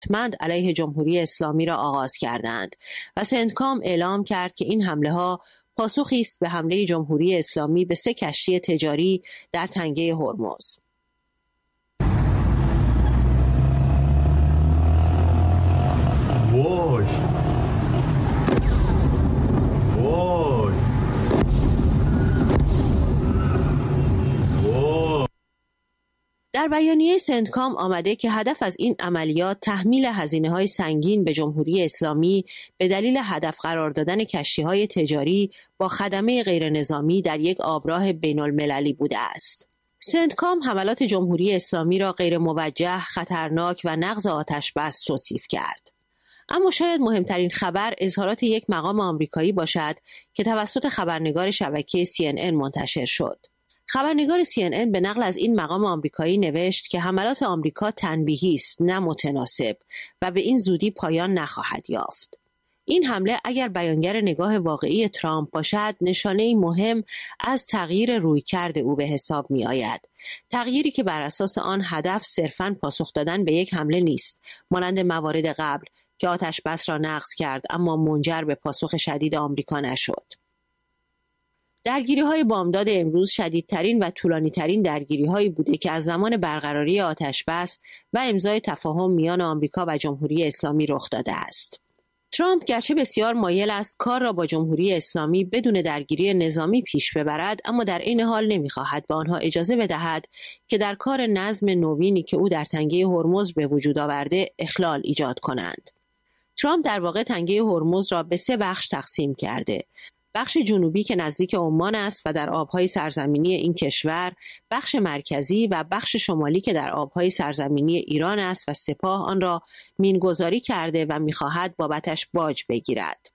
قدرتمند علیه جمهوری اسلامی را آغاز کردند و سنتکام اعلام کرد که این حمله ها پاسخی است به حمله جمهوری اسلامی به 3 کشتی تجاری در تنگه هرمز. وای وای وای. در بیانیه سنتکام آمده که هدف از این عملیات تحمیل هزینه‌های سنگین به جمهوری اسلامی به دلیل هدف قرار دادن کشتی‌های تجاری با خدمه غیرنظامی در یک آبراه بین‌المللی بوده است. سنتکام حملات جمهوری اسلامی را غیر موجه، خطرناک و نقض آتش‌بس توصیف کرد. اما شاید مهمترین خبر اظهارات یک مقام آمریکایی باشد که توسط خبرنگار شبکه CNN منتشر شد. خبرنگار CNN به نقل از این مقام آمریکایی نوشت که حملات آمریکا تنبیهی است، نه متناسب و به این زودی پایان نخواهد یافت. این حمله اگر بیانگر نگاه واقعی ترامپ باشد، نشانه‌ای مهم از تغییر رویکرد او به حساب می آید. تغییری که بر اساس آن هدف صرفاً پاسخ دادن به یک حمله نیست، مانند موارد قبل که آتش بس را نقض کرد اما منجر به پاسخ شدید آمریکا نشد. درگیری‌های بامداد امروز شدیدترین و طولانی‌ترین درگیری‌هایی بوده که از زمان برقراری آتش‌بس و امضای تفاهم میان آمریکا و جمهوری اسلامی رخ داده است. ترامپ گرچه بسیار مایل است کار را با جمهوری اسلامی بدون درگیری نظامی پیش ببرد، اما در این حال نمی‌خواهد به آنها اجازه بدهد که در کار نظم نوینی که او در تنگه هرمز به وجود آورده اخلال ایجاد کنند. ترامپ در واقع تنگه هرمز را به 3 بخش تقسیم کرده. بخش جنوبی که نزدیک عمان است و در آبهای سرزمینی این کشور، بخش مرکزی و بخش شمالی که در آبهای سرزمینی ایران است و سپاه آن را مینگذاری کرده و می‌خواهد بابتش باج بگیرد.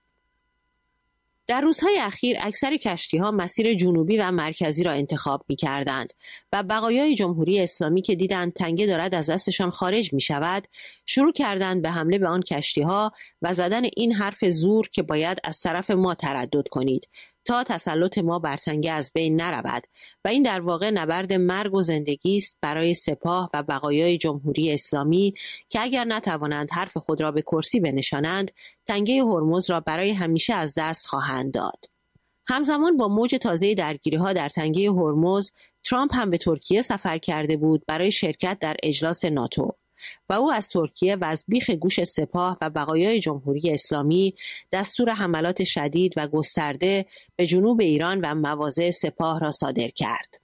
در روزهای اخیر اکثر کشتی‌ها مسیر جنوبی و مرکزی را انتخاب می‌کردند و بقایای جمهوری اسلامی که دیدند تنگه دارد از دستشان خارج می‌شود، شروع کردند به حمله به آن کشتی‌ها و زدن این حرف زور که باید از طرف ما تردد کنید تا تسلط ما بر تنگه از بین نرود و این در واقع نبرد مرگ و زندگی است برای سپاه و بقایای جمهوری اسلامی که اگر نتوانند حرف خود را به کرسی بنشانند، تنگه هرمز را برای همیشه از دست خواهند داد. همزمان با موج تازه درگیری‌ها در تنگه هرمز، ترامپ هم به ترکیه سفر کرده بود برای شرکت در اجلاس ناتو و او از ترکیه و از بیخ گوش سپاه و بقایای جمهوری اسلامی دستور حملات شدید و گسترده به جنوب ایران و مواضع سپاه را صادر کرد.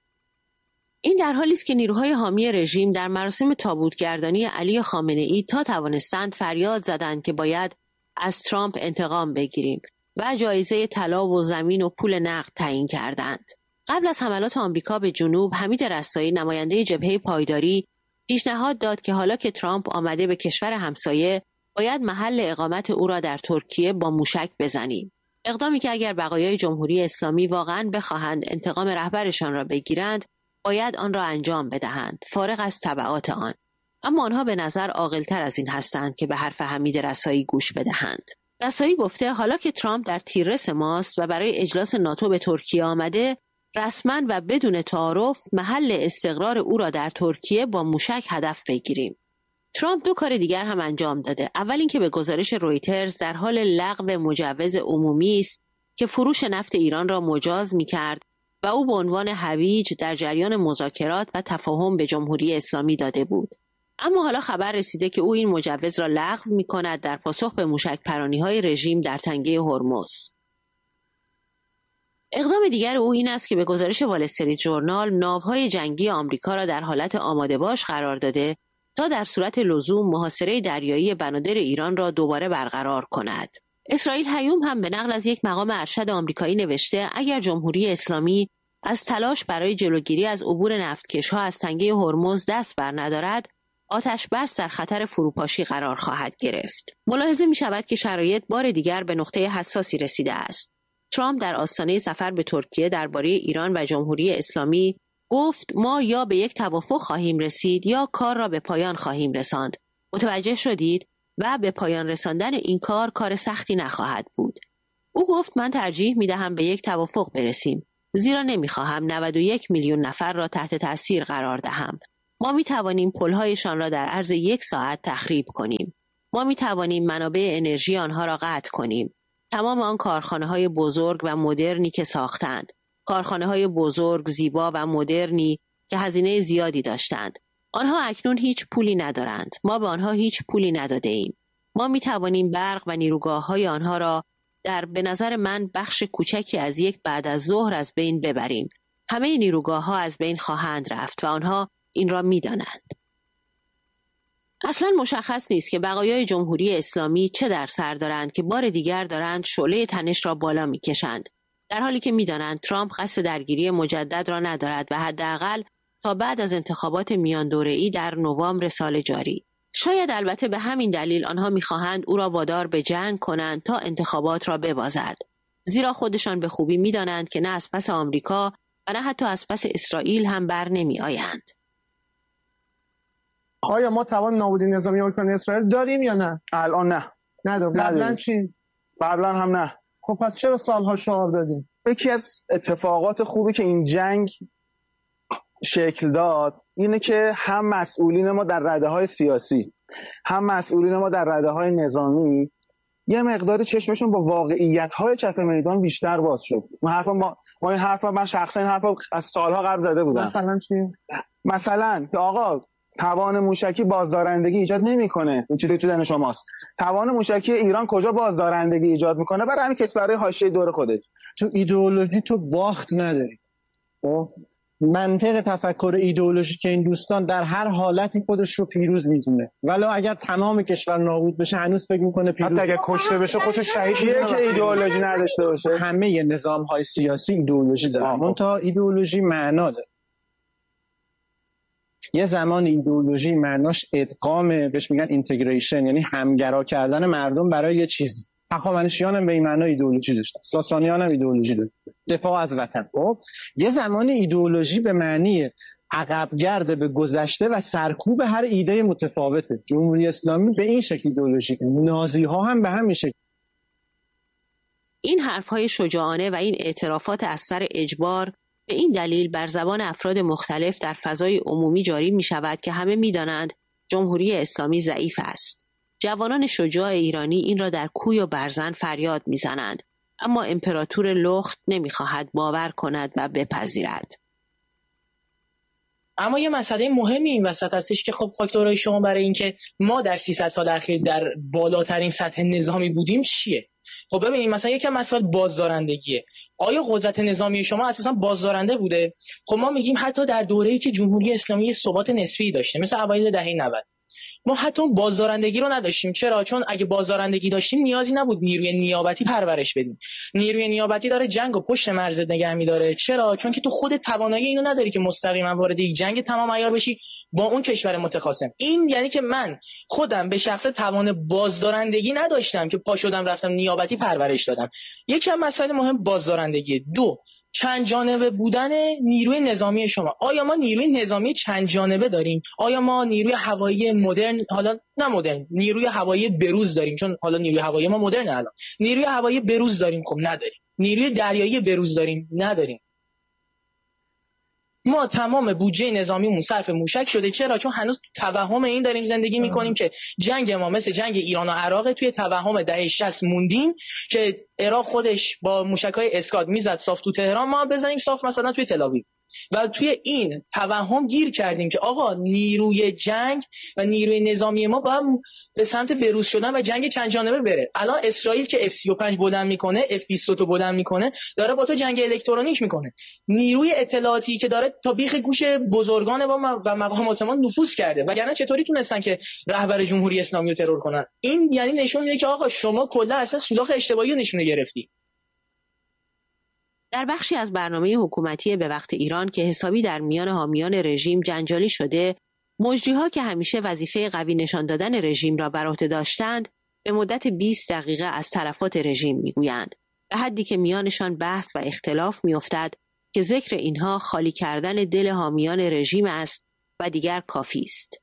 این در حالی است که نیروهای حامی رژیم در مراسم تابوتگردانی علی خامنه‌ای تا توانستند فریاد زدند که باید از ترامپ انتقام بگیریم و جایزه طلا و زمین و پول نقد تعیین کردند. قبل از حملات آمریکا به جنوب، حمید رستایی نماینده جبهه پایداری پیشنهاد داد که حالا که ترامپ آمده به کشور همسایه، باید محل اقامت او را در ترکیه با موشک بزنیم. اقدامی که اگر بقایای جمهوری اسلامی واقعاً بخواهند انتقام رهبرشان را بگیرند، باید آن را انجام بدهند، فارغ از تبعات آن. اما آنها به نظر عاقل‌تر از این هستند که به حرف حمید رستایی گوش بدهند. رستایی گفته حالا که ترامپ در تیررس ماست و برای اجلاس ناتو به ترکیه آمده، رسما و بدون تعارف محل استقرار او را در ترکیه با موشک هدف بگیریم. ترامپ 2 کار دیگر هم انجام داده. اول اینکه به گزارش رویترز در حال لغو مجوز عمومی است که فروش نفت ایران را مجاز می‌کرد و او به عنوان هویج در جریان مذاکرات و تفاهم به جمهوری اسلامی داده بود. اما حالا خبر رسیده که او این مجوز را لغو می‌کند در پاسخ به موشک پرانی‌های رژیم در تنگه هرمز. اقدام دیگر او این است که به گزارش وال استریت ژورنال ناوهای جنگی آمریکا را در حالت آماده باش قرار داده تا در صورت لزوم محاصره دریایی بنادر ایران را دوباره برقرار کند. اسرائیل هیوم هم به نقل از یک مقام ارشد آمریکایی نوشته اگر جمهوری اسلامی از تلاش برای جلوگیری از عبور نفتکش‌ها از تنگه هرمز دست بر ندارد، آتش بس در خطر فروپاشی قرار خواهد گرفت. ملاحظه می شود که شرایط بار دیگر به نقطه حساسی رسیده است. ترامپ در آستانه سفر به ترکیه درباره ایران و جمهوری اسلامی گفت ما یا به یک توافق خواهیم رسید یا کار را به پایان خواهیم رساند. متوجه شدید؟ و به پایان رساندن این کار سختی نخواهد بود. او گفت من ترجیح می دهم به یک توافق برسیم، زیرا نمی خواهم 91 میلیون نفر را تحت تأثیر قرار دهم ما می توانیم پل‌هایشان را در عرض 1 ساعت تخریب کنیم. ما می توانیم منابع انرژی آنها را قطع کنیم. تمام آن کارخانه‌های بزرگ و مدرنی که ساختند، کارخانه‌های بزرگ، زیبا و مدرنی که هزینه زیادی داشتند، آنها اکنون هیچ پولی ندارند. ما به آنها هیچ پولی نداده ایم. ما می توانیم برق و نیروگاه‌های آنها را به نظر من بخش کوچکی از یک بعد از ظهر از بین ببریم. همه نیروگاه‌ها از بین خواهند رفت و آنها این را می دانند. اصلا مشخص نیست که بقایای جمهوری اسلامی چه در سر دارند که بار دیگر دارند شعله تنش را بالا می کشند، در حالی که می دانند ترامپ قصد درگیری مجدد را ندارد و حداقل تا بعد از انتخابات میان دوره‌ای در نوامبر سال جاری. شاید البته به همین دلیل آنها می‌خواهند او را وادار به جنگ کنند تا انتخابات را ببازد، زیرا خودشان به خوبی می‌دانند که نه از پس آمریکا و نه حتی از پس اسرائیل هم بر نمی‌آیند. آیا ما توان نابودی نظامی اوکراین اسرائیل داریم یا نه؟ الان نه. نداریم. قبلا چی؟ قبلا هم نه. خب پس چرا سالها شعار دادیم؟ یکی از اتفاقات خوبی که این جنگ شکل داد اینه که هم مسئولین ما در رده‌های سیاسی هم مسئولین ما در رده‌های نظامی یه مقداری چشمشون با واقعیت‌های کف میدان بیشتر باز شد. من شخصا این حرفا از سالها قبل زده بودم. مثلا چی؟ مثلا که آقا توان موشکی بازدارندگی ایجاد نمی‌کنه. این چیزی تو ذهن شماست. توان موشکی ایران کجا بازدارندگی ایجاد می‌کنه؟ برای همین کشورهای حاشیه دور خودش. تو ایدئولوژی تو باخت نداری. منطق تفکر ایدئولوژیک این دوستان در هر حالتی خودش رو پیروز میدونه، ولی اگر تمام کشور نابود بشه هنوز فکر میکنه پیروز. حتی اگه کشته بشه خودش شهیدیه که ایدئولوژی نداشته باشه. همه نظام‌های سیاسی ایدئولوژی دارن، منتها ایدئولوژی معنا داره. یه زمان ایدئولوژی معناش ادغامه، بهش میگن اینتگریشن، یعنی همگرا کردن مردم برای یه چیزی. هخامنشیان هم به این معنا ایدئولوژی داشتن، ساسانیان هم ایدئولوژی داشتن، دفاع از وطن. خب یه زمان ایدئولوژی به معنی عقبگرد به گذشته و سرکوب هر ایده متفاوته. جمهوری اسلامی به این شکل ایدئولوژیکه، نازی ها هم به همین شکل. این حرفهای شجاعانه و این اعترافات از سر اجبار به این دلیل بر زبان افراد مختلف در فضای عمومی جاری می شود که همه می دانند جمهوری اسلامی ضعیف است. جوانان شجاع ایرانی این را در کوی و برزن فریاد می زنند، اما امپراتور لخت نمی خواهد باور کند و بپذیرد. اما یه مسئله مهمی این وسط هستش که خب فاکتورهای شما برای اینکه ما در 300 سال اخیر در بالاترین سطح نظامی بودیم چیه؟ خب ببینید مثلا یکم مسئله بازدارندگیه. آیا قدرت نظامی شما اساسا بازدارنده بوده؟ خب ما میگیم حتی در دوره‌ای که جمهوری اسلامی ثبات نسبی داشته، مثل اوایل دهه 90، ما حتی بازدارندگی رو نداشتیم. چرا؟ چون اگه بازدارندگی داشتیم نیازی نبود نیروی نیابتی پرورش بدیم. نیروی نیابتی داره جنگ و پشت مرز نگه می‌داره. چرا؟ چون که تو خود توانایی اینو نداری که مستقیما وارد یک جنگ تمام عیار بشی با اون کشور متخاصم. این یعنی که من خودم به شخص توان بازدارندگی نداشتم که پا شدم رفتم نیابتی پرورش دادم. یکی از مسائل مهم بازدارندگی. دو، چند جانبه بودن نیروی نظامی شما. آیا ما نیروی نظامی چند جانبه داریم؟ آیا ما نیروی هوایی مدرن، حالا نه مدرن، نیروی هوایی بروز داریم؟ چون حالا نیروی هوایی ما مدرنه. الان نیروی هوایی بروز داریم؟ خب نداریم. نیروی دریایی بروز داریم؟ نداریم. ما تمام بودجه نظامیمون صرف موشک شده. چرا؟ چون هنوز توهم این داریم زندگی میکنیم که جنگ ما مثل جنگ ایران و عراق، توی توهم دهه 60 موندیم که عراق خودش با موشک‌های اسکاد میزد صاف تو تهران، ما بزنیم صاف مثلا توی تل‌آویو. و توی این توهم گیر کردیم که آقا نیروی جنگ و نیروی نظامی ما باید به سمت بروز شدن و جنگ چند جانبه بره. الان اسرائیل که F-35 بلند میکنه، F-22 بلند میکنه، داره با تو جنگ الکترونیک میکنه. نیروی اطلاعاتی که داره تا بیخ گوش بزرگان و مقامات ما نفوذ کرده، وگرنه چطوری تونستن که رهبر جمهوری اسلامی رو ترور کنن؟ این یعنی نشون میده که آقا شما کلا اصلا سولاخ اشتباهی رو نشونه گرفتی. در بخشی از برنامه حکومتی به وقت ایران که حسابی در میان حامیان رژیم جنجالی شده، مجری‌ها که همیشه وظیفه قوی نشان دادن رژیم را بر عهده داشتند، به مدت 20 دقیقه از تلفات رژیم میگویند، به حدی که میانشان بحث و اختلاف میافتد که ذکر اینها خالی کردن دل حامیان رژیم است و دیگر کافی است.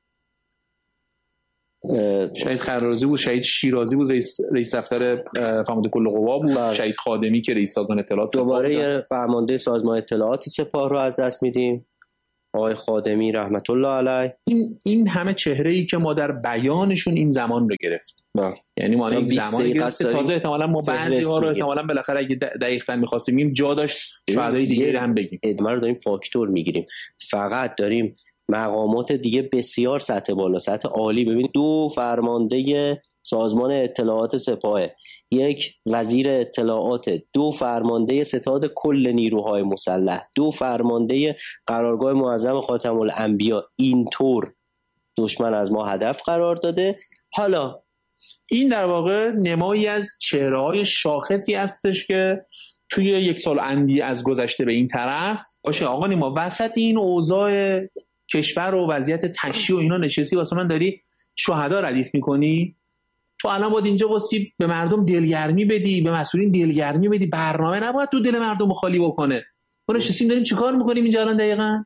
شهید خرازی بود، شهید شیرازی بود، رئیس دفتر فرمانده کل قوا بود، شهید خادمی که رئیس سازمان اطلاعات، دوباره فرمانده سازمان اطلاعات سپاه رو از دست میدیم. آقای خادمی رحمت الله علیه. این همه چهره‌ای که ما در بیانشون این زمان رو گرفت، یعنی ما این زمان گرفت، تازه احتمالاً ما بعضی‌ها رو احتمالاً بالاخره اگه دقیقاً می‌خواستیم جا داشت شهادای دیگه هم بگیم. ادمه رو داریم فاکتور میگیریم، فقط داریم مقامات دیگه بسیار سطح بالا، سطح عالی. ببین 2 فرمانده سازمان اطلاعات سپاه، 1 وزیر اطلاعات، 2 فرمانده ستاد کل نیروهای مسلح، 2 فرمانده قرارگاه معظم خاتم الانبیا، اینطور دشمن از ما هدف قرار داده. حالا این در واقع نمایی از چهره‌های شاخصی هستش که توی 1 سال اندی از گذشته به این طرف باشه. آقا نیما وسط این اوضاع کشور و وضعیت تشییع و اینا نشستی واسه من داری شهدا ردیف میکنی؟ تو الان باید اینجا واسه به مردم دلگرمی بدی، به مسئولین دلگرمی بدی، برنامه نباید تو دل مردم خالی بکنه. ما نشستیم داریم چیکار میکنیم اینجا الان دقیقاً؟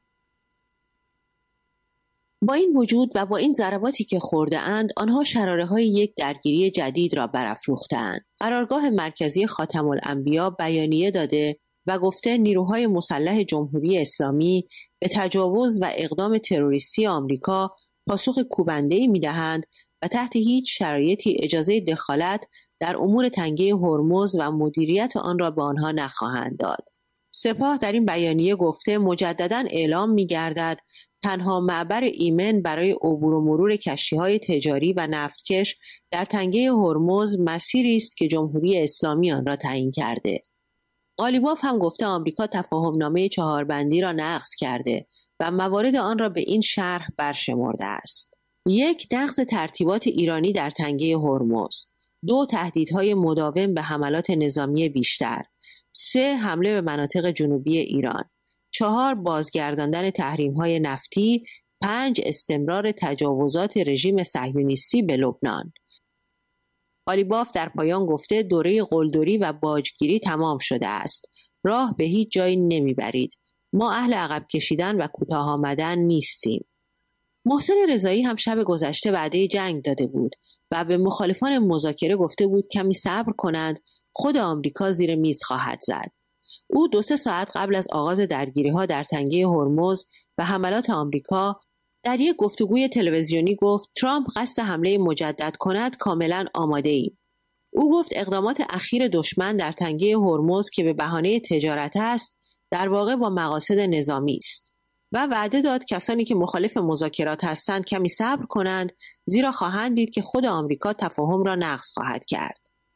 با این وجود و با این ضرباتی که خورده اند، آنها شراره‌های یک درگیری جدید را برافروخته‌اند. قرارگاه مرکزی خاتم الانبیا بیانیه داده و گفته نیروهای مسلح جمهوری اسلامی به تجاوز و اقدام تروریستی آمریکا پاسخ کوبنده‌ای می‌دهند و تحت هیچ شرایطی اجازه دخالت در امور تنگه هرمز و مدیریت آن را به آنها نخواهند داد. سپاه در این بیانیه گفته مجدداً اعلام می‌گردد تنها معبر ایمن برای عبور و مرور کشتی‌های تجاری و نفتکش در تنگه هرمز مسیری است که جمهوری اسلامی آن را تعیین کرده. قالیباف هم گفته آمریکا تفاهمنامه 4 بندی را نقض کرده و موارد آن را به این شرح برشمرده است: 1. نقض ترتیبات ایرانی در تنگه هرمز. 2. تهدیدهای مداوم به حملات نظامی بیشتر. 3. حمله به مناطق جنوبی ایران. 4. بازگرداندن تحریم‌های نفتی. 5. استمرار تجاوزات رژیم صهیونیستی به لبنان. قالیباف در پایان گفته دوره قلدری و باجگیری تمام شده است. راه به هیچ جایی نمیبرید. ما اهل عقب کشیدن و کوتاه آمدن نیستیم. محسن رضایی هم شب گذشته وعده جنگ داده بود و به مخالفان مذاکره گفته بود کمی صبر کنند، خود آمریکا زیر میز خواهد زد. او 2-3 ساعت قبل از آغاز درگیری‌ها در تنگه هرمز و حملات آمریکا در یک گفتگوی تلویزیونی گفت ترامپ قصد حمله مجدد کند کاملا آماده ای. او گفت اقدامات اخیر دشمن در تنگه هرمز که به بهانه تجارت است در واقع با مقاصد نظامی است و وعده داد کسانی که مخالف مذاکرات هستند کمی صبر کنند، زیرا خواهند دید که خود آمریکا تفاهم را نقض خواهد کرد.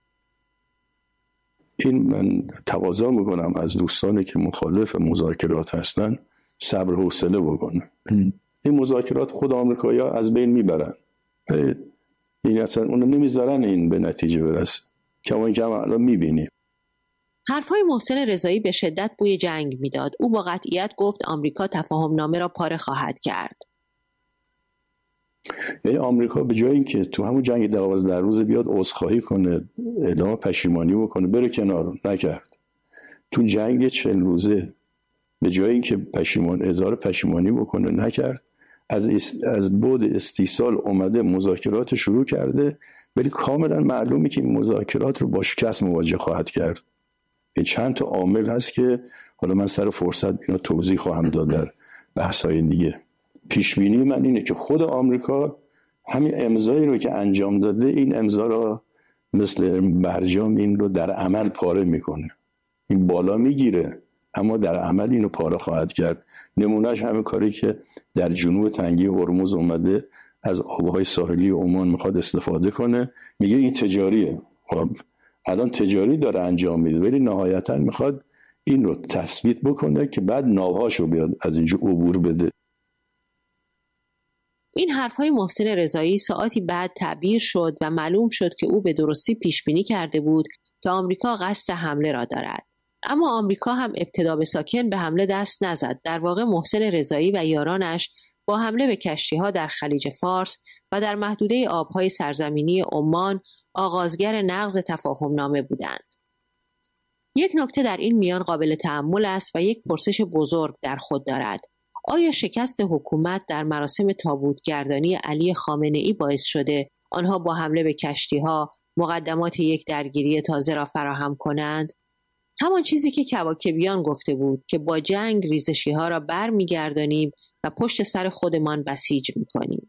این من تقاضا میکنم از دوستانی که مخالف مذاکرات هستن صبر و حوصله بکنن. این مذاکرات خود آمریکایی‌ها از بین میبرن، این اصلا اونو نمیذارن این به نتیجه برسه که ما اینجا الان میبینیم. حرفهای محسن رضایی به شدت بوی جنگ میداد. او با قطعیت گفت آمریکا تفاهمنامه را پاره خواهد کرد. یعنی آمریکا به جای اینکه تو همون جنگ 12 روزه بیاد عذرخواهی کنه، اعلام پشیمانی بکنه، بره کنار، نکرد. تو جنگ 40 روزه به جای اینکه اظهار پشیمانی بکنه، نکرد. از بعد استیصال اومده مذاکرات شروع کرده، ولی کاملا معلومه که این مذاکرات رو با شکست مواجه خواهد کرد. چند تا عامل هست که حالا من سر فرصت اینا توضیح خواهم داد در بحث‌های دیگه. پیشبینی من اینه که خود آمریکا همین امضایی رو که انجام داده، این امضا رو مثل برجام این رو در عمل پاره میکنه. این بالا میگیره اما در عمل اینو پاره خواهد کرد. نمونهش همین کاری که در جنوب تنگه هرمز اومده، از آبهای ساحلی عمان میخواد استفاده کنه، میگه این تجاریه. خب الان تجاری داره انجام میده، ولی نهایتا میخواد این رو تثبیت بکنه که بعد ناوهاشو بیاد از اینجا عبور بده. این حرفهای محسن رضایی ساعتی بعد تعبیر شد و معلوم شد که او به درستی پیش بینی کرده بود که آمریکا قصد حمله را دارد. اما آمریکا هم ابتدا به ساکن به حمله دست نزد. در واقع محسن رضایی و یارانش با حمله به کشتی‌ها در خلیج فارس و در محدوده آبهای سرزمینی عمان آغازگر نقض تفاهمنامه بودند. یک نکته در این میان قابل تأمل است و یک پرسش بزرگ در خود دارد. آیا شکست حکومت در مراسم تابوتگردانی علی خامنه‌ای باعث شده آنها با حمله به کشتی‌ها مقدمات یک درگیری تازه را فراهم کنند؟ همان چیزی که کواکبیان گفته بود که با جنگ ریزشی‌ها را برمیگردانیم و پشت سر خودمان بسیج میکنیم.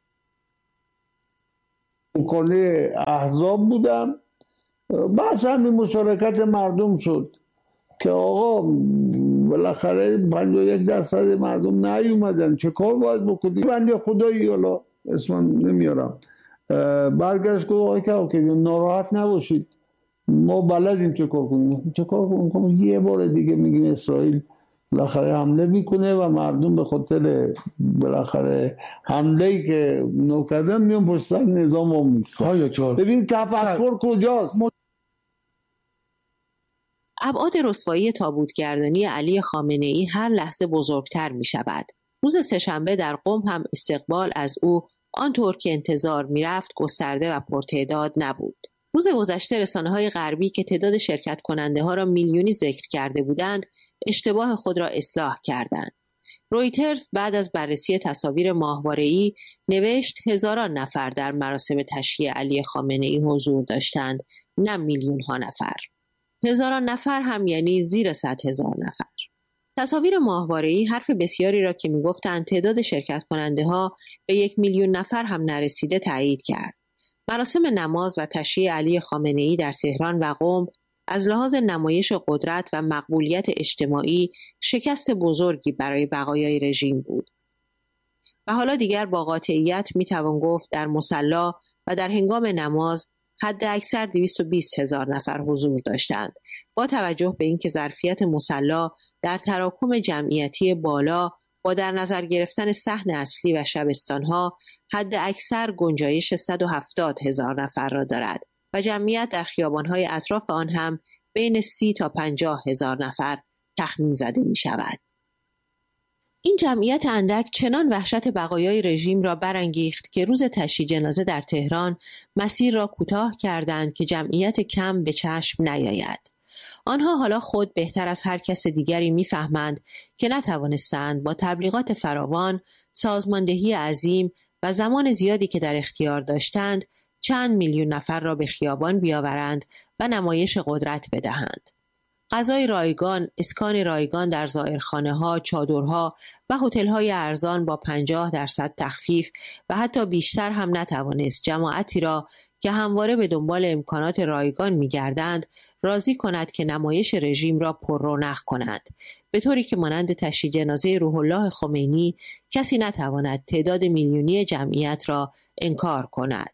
خانه احزاب بودم، بحث همین مشارکت مردم شد که آقا بالاخره 51% مردم نیومدن، چه کار باید بکنیم؟ بنده خدایی، حالا اسمم نمیارم، برگشت گفت آقا ناراحت نباشید، ما بلدیم چه کار کنیم. چه کار کنیم؟ یه بار دیگه میگیم اسرائیل بالاخره حمله میکنه و مردم به خاطر بالاخره حمله‌ای که نکردن میان پشت سر نظام ما میستن. ببین تفکر کجاست؟ ابعاد رسوایی تابوتگردانی علی خامنه‌ای هر لحظه بزرگتر می شود. روز سه‌شنبه در قم هم استقبال از او آنطور که انتظار می رفت گسترده و پرتعداد نبود. روز گذشته رسانه‌های غربی که تعداد شرکت کننده ها را میلیونی ذکر کرده بودند، اشتباه خود را اصلاح کردند. رویترز بعد از بررسی تصاویر ماهواره‌ای نوشت هزاران نفر در مراسم تشییع علی خامنه‌ای حضور داشتند، نه میلیون‌ها نفر. هزاران نفر هم یعنی زیر 100,000 نفر. تصاویر ماهواره‌ای حرف بسیاری را که می‌گفتند تعداد شرکت کننده ها به 1,000,000 نفر هم نرسیده تایید کرد. مراسم نماز و تشییع علی خامنه‌ای در تهران و قم از لحاظ نمایش قدرت و مقبولیت اجتماعی شکست بزرگی برای بقایای رژیم بود. و حالا دیگر با قاطعیت میتوان گفت در مصلی و در هنگام نماز حد اکثر 220,000 نفر حضور داشتند، با توجه به اینکه ظرفیت مصلی در تراکم جمعیتی بالا با در نظر گرفتن صحن اصلی و شبستانها حد اکثر گنجایش 170,000 نفر را دارد و جمعیت در خیابانهای اطراف آن هم بین 30 تا 50,000 نفر تخمین زده می شود. این جمعیت اندک چنان وحشت بقایای رژیم را برانگیخت که روز تشییع جنازه در تهران مسیر را کوتاه کردند که جمعیت کم به چشم نیاید. آنها حالا خود بهتر از هر کس دیگری می‌فهمند که نتوانستند با تبلیغات فراوان، سازماندهی عظیم و زمان زیادی که در اختیار داشتند چند میلیون نفر را به خیابان بیاورند و نمایش قدرت بدهند. غذای رایگان، اسکان رایگان در زائرخانه‌ها، چادرها و هتل‌های ارزان با 50% تخفیف و حتی بیشتر هم نتوانست جماعتی را که همواره به دنبال امکانات رایگان می‌گردند راضی کند که نمایش رژیم را پر رونق کند، به طوری که مانند تشییع جنازه روح الله خمینی کسی نتواند تعداد میلیونی جمعیت را انکار کند.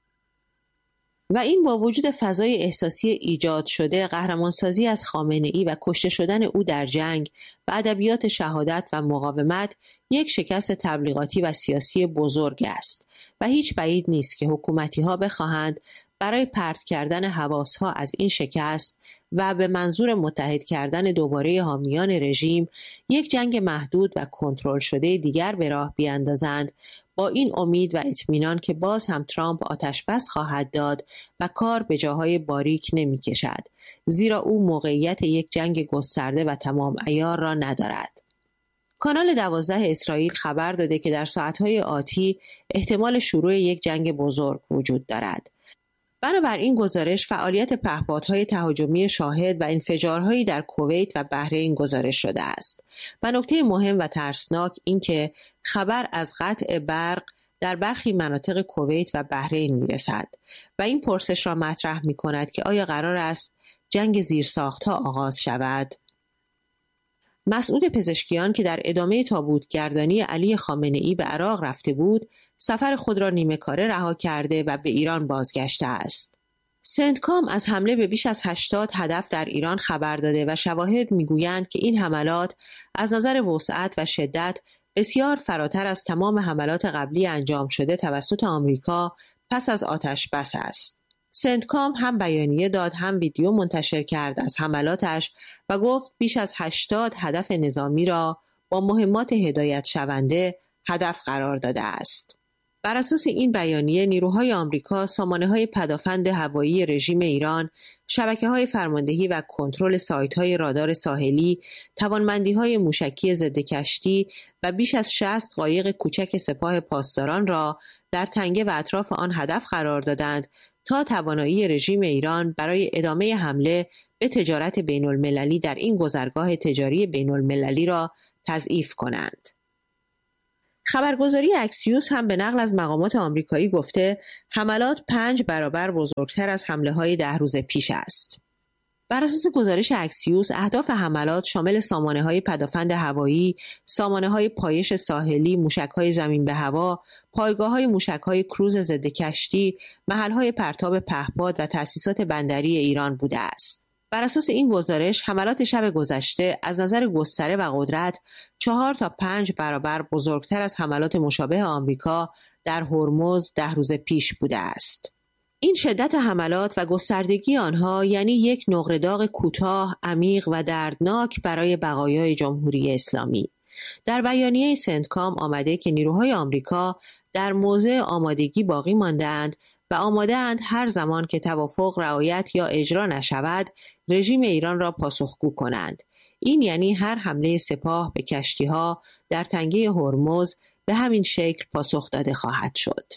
و این با وجود فضای احساسی ایجاد شده، قهرمانسازی از خامنه‌ای و کشته شدن او در جنگ و ادبیات شهادت و مقاومت یک شکست تبلیغاتی و سیاسی بزرگ است و هیچ بعید نیست که حکومتی‌ها بخواهند برای پرت کردن حواس‌ها از این شکست و به منظور متحد کردن دوباره حامیان رژیم یک جنگ محدود و کنترل شده دیگر به راه بیاندازند، با این امید و اطمینان که باز هم ترامپ آتش‌بس خواهد داد و کار به جاهای باریک نمی کشد، زیرا او موقعیت یک جنگ گسترده و تمام عیار را ندارد. کانال 12 اسرائیل خبر داده که در ساعتهای آتی احتمال شروع یک جنگ بزرگ وجود دارد. بنابراین گزارش فعالیت پهپادهای تهاجمی شاهد و انفجارهایی در کویت و بحرین گزارش شده است و نکته مهم و ترسناک این که خبر از قطع برق در برخی مناطق کویت و بحرین میرسد و این پرسش را مطرح می کند که آیا قرار است جنگ زیرساختها آغاز شود؟ مسعود پزشکیان که در ادامه تابوتگردانی علی خامنه‌ای به عراق رفته بود، سفر خود را نیمه کاره رها کرده و به ایران بازگشته است. سنتکام از حمله به بیش از 80 هدف در ایران خبر داده و شواهد میگویند که این حملات از نظر وسعت و شدت بسیار فراتر از تمام حملات قبلی انجام شده توسط آمریکا پس از آتش بس است. سنتکام هم بیانیه داد هم ویدیو منتشر کرد از حملاتش و گفت بیش از 80 هدف نظامی را با مهمات هدایت شونده هدف قرار داده است. بر اساس این بیانیه نیروهای آمریکا سامانه‌های پدافند هوایی رژیم ایران، شبکه‌های فرماندهی و کنترل سایت‌های رادار ساحلی، توانمندی‌های موشکی ضد کشتی و بیش از 60 قایق کوچک سپاه پاسداران را در تنگه و اطراف آن هدف قرار دادند تا توانایی رژیم ایران برای ادامه حمله به تجارت بین‌المللی در این گذرگاه تجاری بین‌المللی را تضعیف کنند. خبرگزاری اکسیوس هم به نقل از مقامات آمریکایی گفته حملات 5 برابر بزرگتر از حمله‌های 10 روز پیش است. بر اساس گزارش اکسیوس اهداف حملات شامل سامانه‌های پدافند هوایی، سامانه‌های پایش ساحلی، موشک‌های زمین به هوا، پایگاه‌های موشک‌های کروز ضد کشتی، محل‌های پرتاب پهپاد و تأسیسات بندری ایران بوده است. بر اساس این گزارش حملات شب گذشته از نظر گستره و قدرت 4 تا 5 برابر بزرگتر از حملات مشابه آمریکا در هرمز 10 روز پیش بوده است. این شدت حملات و گستردگی آنها یعنی یک نقره داغ کوتاه، عمیق و دردناک برای بقایای جمهوری اسلامی. در بیانیه سنتکام آمده که نیروهای آمریکا در موضع آمادگی باقی مانده‌اند و آماده‌اند هر زمان که توافق رعایت یا اجرا نشود، رژیم ایران را پاسخگو کنند. این یعنی هر حمله سپاه به کشتی‌ها در تنگه هرمز به همین شکل پاسخ داده خواهد شد.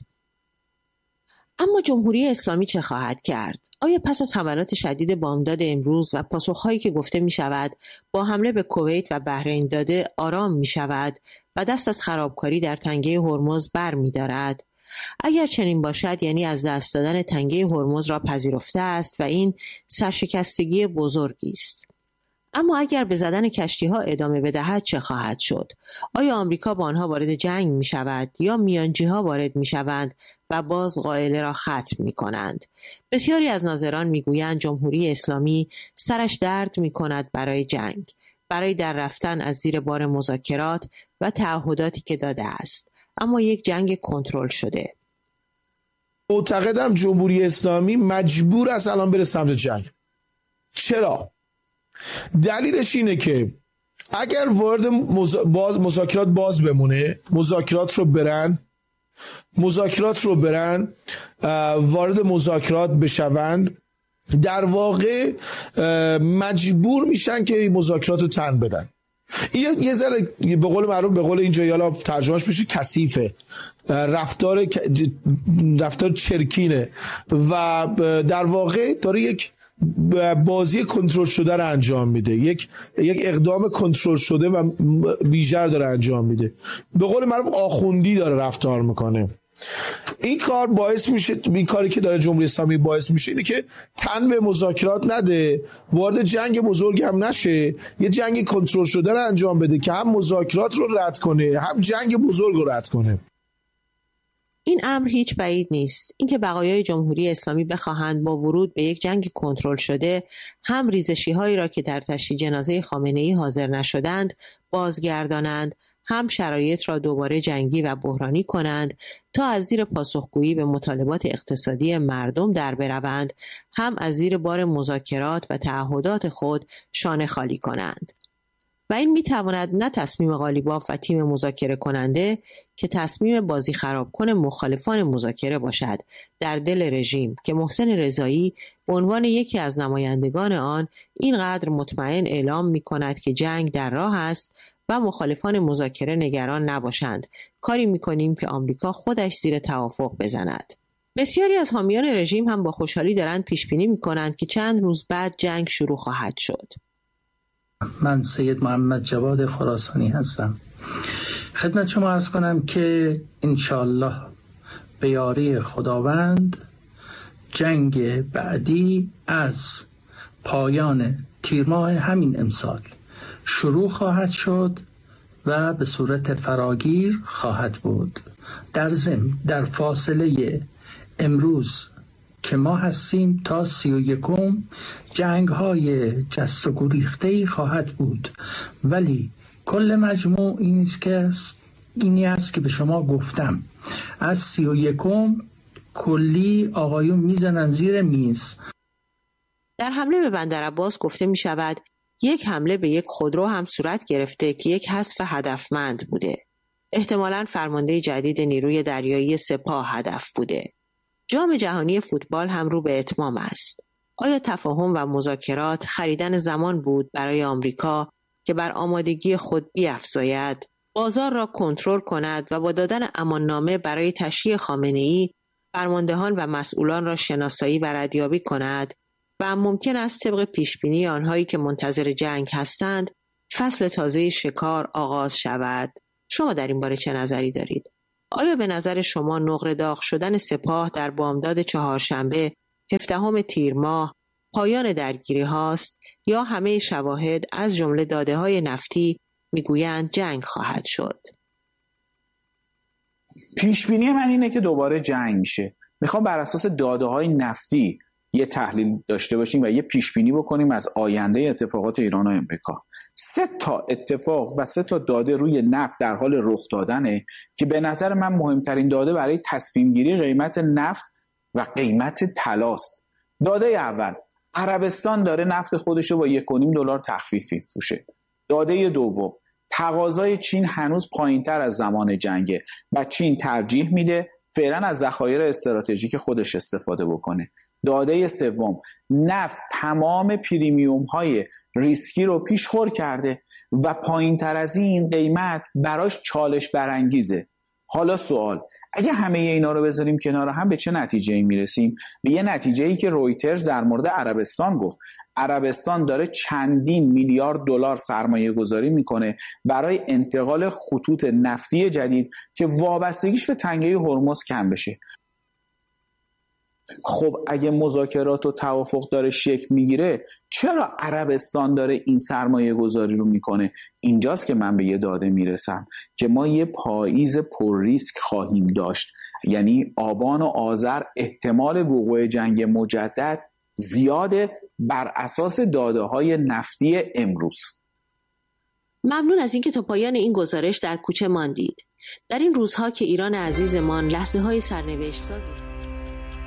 اما جمهوری اسلامی چه خواهد کرد؟ آیا پس از حملات شدید بامداد امروز و پاسخهایی که گفته می شود با حمله به کویت و بحرین داده آرام می شود و دست از خرابکاری در تنگه هرمز بر می دارد؟ اگر چنین باشد یعنی از دست دادن تنگه هرمز را پذیرفته است و این سرشکستگی بزرگی است. اما اگر به زدن کشتی‌ها ادامه بدهد چه خواهد شد؟ آیا آمریکا با آنها وارد جنگ می شود یا میانجی‌ها وارد می شوند و باز قائله را ختم می کنند؟ بسیاری از ناظران می گویند جمهوری اسلامی سرش درد می کند برای جنگ، برای در رفتن از زیر بار مذاکرات و تعهداتی که داده است، اما یک جنگ کنترل شده. معتقدم جمهوری اسلامی مجبور است الان بره سمت جنگ. چرا؟ دلیلش اینه که اگر وارد مذاکرات باز بمونه، مذاکرات رو برن وارد مذاکرات بشوند، در واقع مجبور میشن که مذاکرات رو تن بدن. این یه ذره به قول معروف، به قول اینجا یالا ترجمهش میشه کثیفه، رفتار چرکینه و در واقع داره یک بازی کنترل شده رو انجام میده، یک اقدام کنترل شده و بیشتر داره انجام میده. به قول معروف آخوندی داره رفتار میکنه. این کار باعث میشه، این کاری که داره جمهوری اسلامی باعث میشه اینه که تن به مذاکرات نده، وارد جنگ بزرگ هم نشه، یه جنگ کنترل شده رو انجام بده که هم مذاکرات رو رد کنه هم جنگ بزرگ رو رد کنه. این امر هیچ بعید نیست. اینکه بقایای جمهوری اسلامی بخواهند با ورود به یک جنگ کنترل شده هم ریزشی‌هایی را که در تشییع جنازه خامنه‌ای حاضر نشدند بازگردانند، هم شرایط را دوباره جنگی و بحرانی کنند تا از زیر پاسخگویی به مطالبات اقتصادی مردم در بروند، هم از زیر بار مذاکرات و تعهدات خود شانه خالی کنند. و این میتواند نه تصمیم قالیباف و تیم مذاکره کننده که تصمیم بازی خراب کن مخالفان مذاکره باشد در دل رژیم که محسن رضایی به عنوان یکی از نمایندگان آن اینقدر مطمئن اعلام میکند که جنگ در راه است و مخالفان مذاکره نگران نباشند، کاری میکنیم که آمریکا خودش زیر توافق بزند. بسیاری از حامیان رژیم هم با خوشحالی دارند پیش بینی میکنند که چند روز بعد جنگ شروع خواهد شد. من سید محمد جواد خراسانی هستم. خدمت شما عرض کنم که انشالله به یاری خداوند جنگ بعدی از پایان تیر ماه همین امسال شروع خواهد شد و به صورت فراگیر خواهد بود. در ضمن در فاصله امروز که ما هستیم تا 31 جنگ های جست و گریخته‌ای خواهد بود، ولی کل مجموع اینی است که به شما گفتم. از 31 کلی آقایون میزنن زیر میز. در حمله به بندر عباس گفته می شود یک حمله به یک خودرو هم صورت گرفته که یک حذف هدفمند بوده. احتمالاً فرمانده جدید نیروی دریایی سپاه هدف بوده. جام جهانی فوتبال هم رو به اتمام است. آیا تفاهم و مذاکرات خریدن زمان بود برای آمریکا که بر آمادگی خود بیفزاید، بازار را کنترل کند و با دادن اماننامه برای تشییع خامنه‌ای فرماندهان و مسئولان را شناسایی و ردیابی کند و ممکن است طبق پیشبینی آنهایی که منتظر جنگ هستند فصل تازه شکار آغاز شود؟ شما در این باره چه نظری دارید؟ آیا به نظر شما نقره داغ شدن سپاه در بامداد چهارشنبه 17 تیر ماه پایان درگیری هاست یا همه شواهد از جمله داده های نفتی میگویند جنگ خواهد شد؟ پیش بینی من اینه که دوباره جنگ میشه. میخوام بر اساس داده های نفتی یه تحلیل داشته باشیم و یه پیش بینی بکنیم از آینده اتفاقات ایران و امریکا. 3 اتفاق و 3 داده روی نفت در حال رخ دادنه که به نظر من مهمترین داده برای تصمیم گیری قیمت نفت و قیمت طلاست. داده اول، عربستان داره نفت خودشو با $1.5 تخفیف میفروشه. داده دوم، تقاضای چین هنوز پایینتر از زمان جنگه و چین ترجیح میده فعلا از ذخایر استراتژیک خودش استفاده بکنه. داده سوم، نفت تمام پریمیوم های ریسکی رو پیشخور کرده و پایینتر از این قیمت براش چالش برانگیزه. حالا سوال، اگه همه اینا رو بذاریم کنار هم به چه نتیجه‌ای میرسیم؟ به یه نتیجه‌ای که رویترز در مورد عربستان گفت. عربستان داره چندین میلیارد دلار سرمایه گذاری میکنه برای انتقال خطوط نفتی جدید که وابستگیش به تنگه هرمز کم بشه. خب اگه مذاکرات و توافق داره شکل میگیره، چرا عربستان داره این سرمایه گذاری رو میکنه؟ اینجاست که من به یه داده میرسم که ما یه پاییز پر ریسک خواهیم داشت. یعنی آبان و آذر احتمال وقوع جنگ مجدد زیاده بر اساس داده های نفتی امروز. ممنون از اینکه تا پایان این گزارش در کوچه ماندید. در این روزها که ایران عزیزمان لحظه های سرنوشت سازی